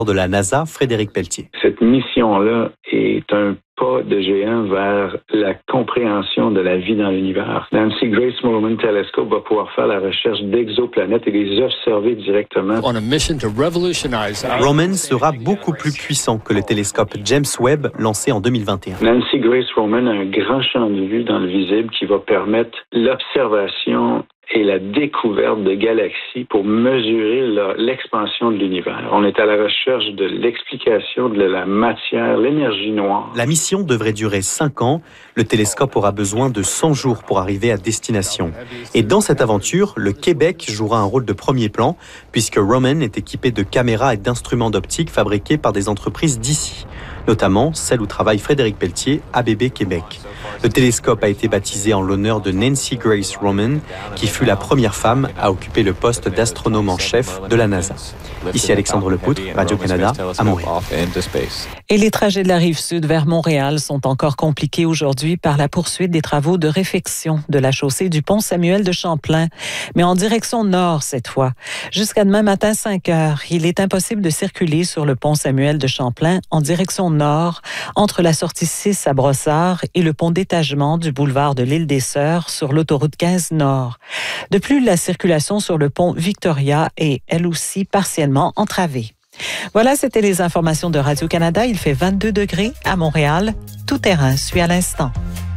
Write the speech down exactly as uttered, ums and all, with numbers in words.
de la NASA, Frédéric Pelletier. Cette mission-là est un pas de géant vers la compréhension de la vie dans l'univers. Nancy Grace Moorman Telescope va pouvoir faire la recherche d'exoplanètes et les observer directement. On a mission to revolutionize our... Roman sera beaucoup plus puissant que le télescope James Webb lancé en deux mille vingt et un. Nancy Grace Moorman a un grand champ de vue dans le visible qui va permettre l'observation et la découverte de galaxies pour mesurer la, l'expansion de l'univers. On est à la recherche de l'explication de la matière, l'énergie noire. La mission devrait durer cinq ans. Le télescope aura besoin de cent jours pour arriver à destination. Et dans cette aventure, le Québec jouera un rôle de premier plan, puisque Roman est équipé de caméras et d'instruments d'optique fabriqués par des entreprises d'ici, notamment celle où travaille Frédéric Pelletier, A B B Québec. Le télescope a été baptisé en l'honneur de Nancy Grace Roman, qui fut la première femme à occuper le poste d'astronome en chef de la NASA. Ici Alexandre Lepoutre, Radio-Canada, à Montréal. Et les trajets de la Rive-Sud vers Montréal sont encore compliqués aujourd'hui par la poursuite des travaux de réfection de la chaussée du pont Samuel de Champlain, mais en direction nord cette fois. Jusqu'à demain matin, cinq heures, il est impossible de circuler sur le pont Samuel de Champlain en direction nord, entre la sortie six à Brossard et le pont d'étagement du boulevard de l'Île des Sœurs sur l'autoroute quinze Nord. De plus, la circulation sur le pont Victoria est, elle aussi, partiellement entravée. Voilà, c'était les informations de Radio-Canada. Il fait vingt-deux degrés à Montréal. Tout terrain suit à l'instant.